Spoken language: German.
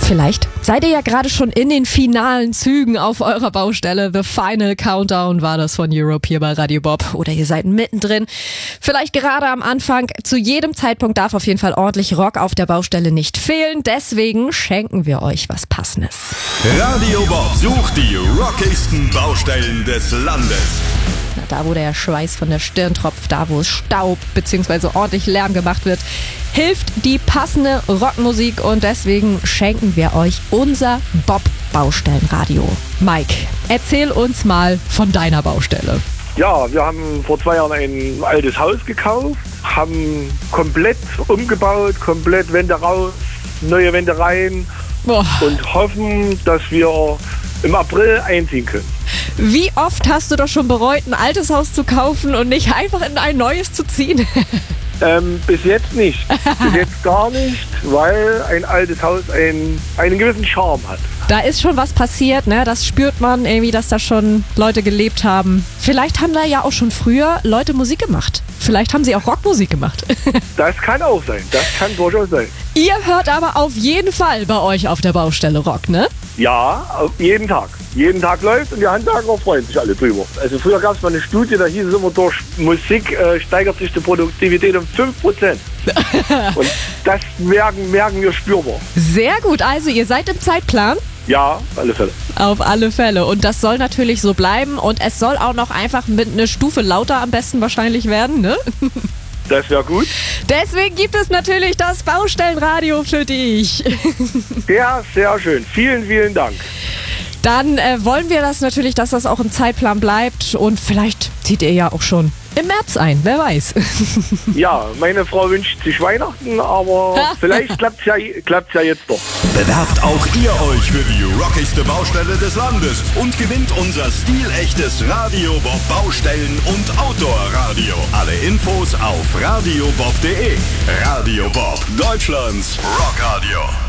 Vielleicht seid ihr ja gerade schon in den finalen Zügen auf eurer Baustelle. The Final Countdown war das von Europe hier bei Radio Bob. Oder ihr seid mittendrin. Vielleicht gerade am Anfang. Zu jedem Zeitpunkt darf auf jeden Fall ordentlich Rock auf der Baustelle nicht fehlen. Deswegen schenken wir euch was Passendes. Radio Bob sucht die rockigsten Baustellen des Landes. Na, da, wo der Schweiß von der Stirn tropft, da, wo es Staub bzw. ordentlich Lärm gemacht wird, hilft die passende Rockmusik und deswegen schenken wir euch unser Bob-Baustellenradio. Mike, erzähl uns mal von deiner Baustelle. Ja, wir haben vor 2 Jahren ein altes Haus gekauft, haben komplett umgebaut, komplett Wände raus, neue Wände rein und hoffen, dass wir im April einziehen können. Wie oft hast du doch schon bereut, ein altes Haus zu kaufen und nicht einfach in ein neues zu ziehen? Bis jetzt nicht. Bis jetzt gar nicht, weil ein altes Haus einen gewissen Charme hat. Da ist schon was passiert, ne? Das spürt man irgendwie, dass da schon Leute gelebt haben. Vielleicht haben da ja auch schon früher Leute Musik gemacht. Vielleicht haben sie auch Rockmusik gemacht. Das kann auch sein. Das kann durchaus sein. Ihr hört aber auf jeden Fall bei euch auf der Baustelle Rock, ne? Ja, jeden Tag. Jeden Tag läuft und die Handwerker freuen sich alle drüber. Also früher gab es mal eine Studie, da hieß es immer, durch Musik steigert sich die Produktivität um 5%. Und das merken wir spürbar. Sehr gut, also ihr seid im Zeitplan? Ja, auf alle Fälle. Auf alle Fälle. Und das soll natürlich so bleiben und es soll auch noch einfach mit einer Stufe lauter am besten wahrscheinlich werden, ne? Das wäre gut. Deswegen gibt es natürlich das Baustellenradio für dich. Sehr, sehr schön. Vielen, vielen Dank. Dann wollen wir das natürlich, dass das auch im Zeitplan bleibt und vielleicht zieht ihr ja auch schon im März ein, wer weiß. Ja, meine Frau wünscht sich Weihnachten, aber vielleicht klappt's ja jetzt doch. Bewerbt auch ihr euch für die rockigste Baustelle des Landes und gewinnt unser stilechtes Radio Bob Baustellen- und Outdoor-Radio. Alle Infos auf radiobob.de. Radio Bob, Deutschlands Rockradio.